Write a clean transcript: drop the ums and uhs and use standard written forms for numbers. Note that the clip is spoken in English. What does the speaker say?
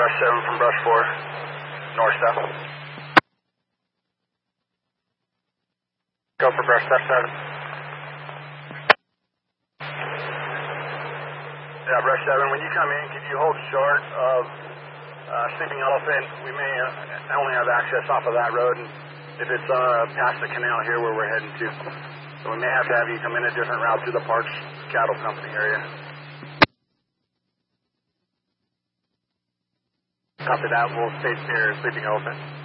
brush 7 from brush 4, north-south. Go for brush 7. Yeah, brush 7, when you come in, can you hold short of Sleeping Elephant? We may only have access off of that road, and if it's past the canal here where we're heading to. So we may have to have you come in a different route through the Parks Cattle Company area. Copy that, we'll stay near Sleeping Elephant.